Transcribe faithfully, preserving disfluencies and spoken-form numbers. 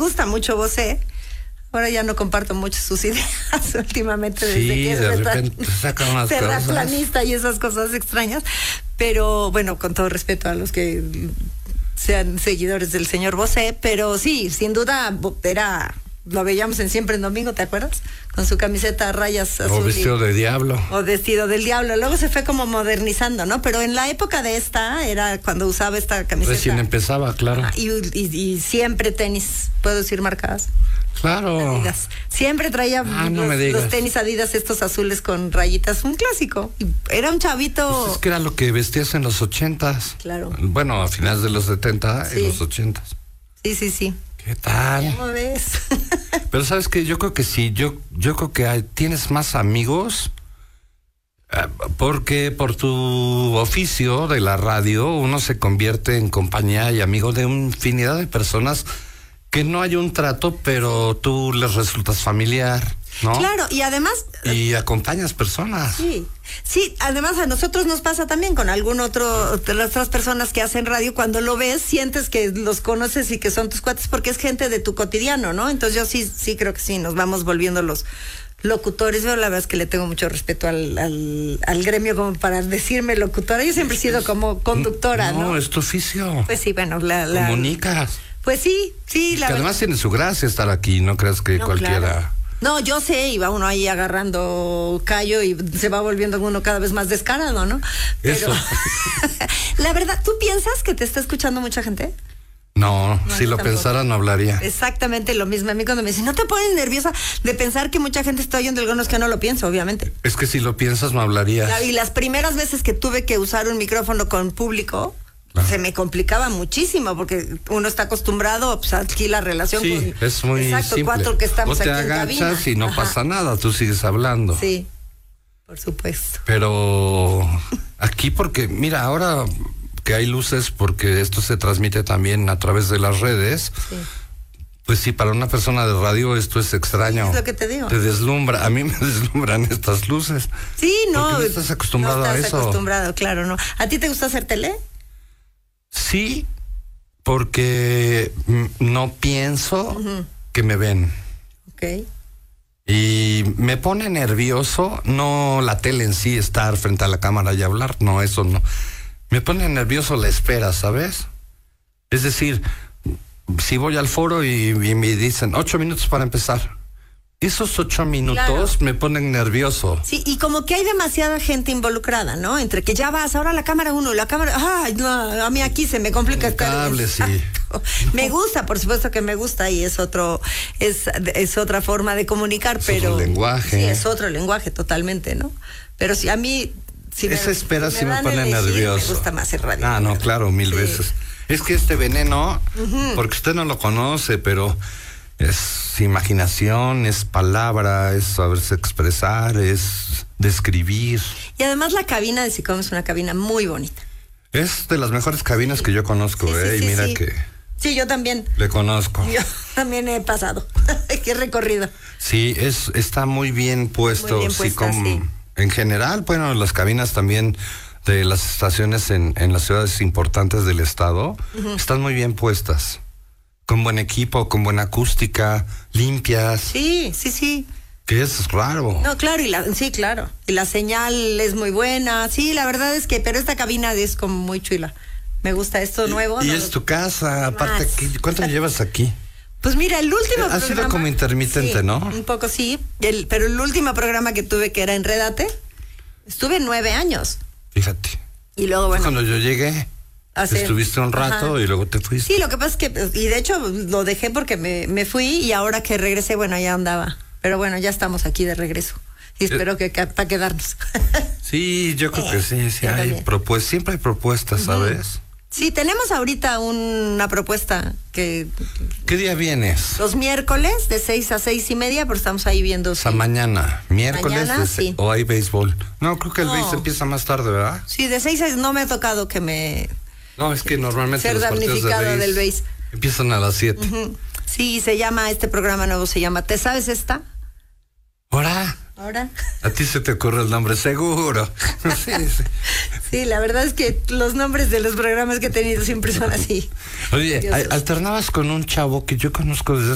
gusta mucho Bosé. Ahora ya no comparto mucho sus ideas últimamente desde sí, que de es repente saca unas cosas. terraplanista y esas cosas extrañas. Pero bueno, con todo respeto a los que sean seguidores del señor Bosé, pero sí, sin duda era... Lo veíamos en Siempre en Domingo, ¿te acuerdas? Con su camiseta a rayas azul. O vestido y, de diablo. O vestido del diablo. Luego se fue como modernizando, ¿no? Pero en la época de esta, era cuando usaba esta camiseta. Recién empezaba, claro. Ah, y, y, y siempre tenis, ¿puedo decir marcadas? Claro. Adidas. Siempre traía ah, no los, los tenis Adidas, estos azules con rayitas, un clásico. Y era un chavito. Pues es que era lo que vestías en los ochentas. Claro. Bueno, a finales de los setenta, sí. En los ochentas. Sí, sí, sí. ¿Qué tal? ¿Cómo ves? Pero sabes que yo creo que sí, yo, yo creo que hay, tienes más amigos eh, porque por tu oficio de la radio uno se convierte en compañía y amigo de una infinidad de personas que no hay un trato, pero tú les resultas familiar, ¿no? Claro, y además... Y acompañas personas. Sí, sí, además a nosotros nos pasa también con algún otro, de las otras personas que hacen radio, cuando lo ves, sientes que los conoces y que son tus cuates porque es gente de tu cotidiano, ¿no? Entonces yo sí, sí creo que sí, nos vamos volviendo los locutores. Yo la verdad es que le tengo mucho respeto al, al, al gremio como para decirme locutora. Yo siempre he sido como conductora, ¿no? No, es tu oficio. Pues sí, bueno, la... la comunicas. Pues sí, sí, la que además tiene su gracia estar aquí, no creas que no, cualquiera... Claro. No, yo sé, y va uno ahí agarrando callo y se va volviendo uno cada vez más descarado, ¿no? Pero eso. La verdad, ¿tú piensas que te está escuchando mucha gente? No, no si lo tampoco. pensara no hablaría. Exactamente lo mismo. A mí cuando me dicen, ¿no te pones nerviosa de pensar que mucha gente está oyendo algo? No, es que no lo pienso, obviamente. Es que si lo piensas no hablarías. Y las primeras veces que tuve que usar un micrófono con público... Ah. Se me complicaba muchísimo porque uno está acostumbrado, pues aquí la relación sí, con... es muy exacto, simple. cuatro que estamos Vos te aquí agachas en y no Ajá. pasa nada, tú sigues hablando. Sí, por supuesto. Pero aquí porque, mira, ahora que hay luces, porque esto se transmite también a través de las redes, sí. Pues sí, para una persona de radio esto es extraño. Sí, es lo que te digo. Te deslumbra, a mí me deslumbran estas luces. Sí, no. Porque no estás acostumbrado no estás a eso. acostumbrado, claro, no. ¿A ti te gusta hacer tele? Sí, porque no pienso uh-huh. que me ven. Ok. Y me pone nervioso, no la tele en sí, estar frente a la cámara y hablar, no, eso no. Me pone nervioso la espera, ¿sabes? Es decir, si voy al foro y, y me dicen ocho minutos para empezar, esos ocho minutos claro. me ponen nervioso. Sí, y como que hay demasiada gente involucrada, ¿no? Entre que ya vas, ahora la cámara uno, la cámara... Ay, no, a mí aquí se me complica estar... Cable, sí. Me gusta, por supuesto que me gusta y es otro, es, es otra forma de comunicar, es pero... otro lenguaje. Sí, es otro lenguaje totalmente, ¿no? Pero si a mí... Si Esa me, espera si sí me, me pone elegir, nervioso. Me gusta más el radio. Ah, no, claro, mil sí. veces. Es que este veneno, uh-huh. porque usted no lo conoce, pero... Es imaginación, es palabra, es saberse expresar, es describir. Y además la cabina de SICOM es una cabina muy bonita. Es de las mejores cabinas sí. que yo conozco, sí, ¿eh? Sí, sí, y mira sí. que... Sí, yo también. Le conozco. Yo también he pasado. Qué recorrido. Sí, es está muy bien puesto. Muy bien puesta, SICOM, sí. En general, bueno, las cabinas también de las estaciones en, en las ciudades importantes del estado uh-huh. están muy bien puestas. Con buen equipo, con buena acústica, limpias. Sí, sí, sí. Que es raro. No, claro, y la, sí, claro. Y la señal es muy buena. Sí, la verdad es que, pero esta cabina es como muy chula. Me gusta esto nuevo. Y, y no, es tu casa, aparte, ¿cuánto llevas aquí? Pues mira, el último ha programa... Ha sido como intermitente, sí, ¿no? Un poco sí, el, pero el último programa que tuve, que era Enrédate, estuve nueve años. Fíjate. Y luego, bueno... Cuando yo llegué... Hacer, Estuviste un rato Ajá. y luego te fuiste. Sí, lo que pasa es que, y de hecho lo dejé porque me, me fui y ahora que regresé, bueno, ya andaba. Pero bueno, ya estamos aquí de regreso. Y espero que, que para quedarnos. Sí, yo creo que sí, sí hay propuestas, siempre hay propuestas, ¿sabes? Uh-huh. Sí, tenemos ahorita una propuesta que... ¿Qué día vienes? Los miércoles de seis a seis y media, pero estamos ahí viendo... O sea, si... mañana, miércoles mañana, de sí. o hay béisbol. No, creo que el no. béis empieza más tarde, ¿verdad? Sí, de seis a seis no me ha tocado que me... No, es que normalmente ser los damnificado de béis del béis. Empiezan a las siete. Uh-huh. Sí, se llama, este programa nuevo se llama ¿Te sabes esta? ¿Ahora? ¿Ahora? A ti se te ocurre el nombre, seguro. Sí, sí. Sí, la verdad es que los nombres de los programas que he tenido siempre son así. Oye, alternabas con un chavo que yo conozco desde